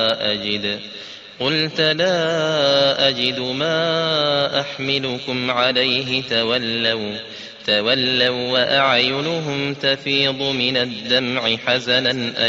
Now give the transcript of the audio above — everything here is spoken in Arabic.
قلت لا أجد ما أحملكم عليه تولوا وأعينهم تفيض من الدمع حزنا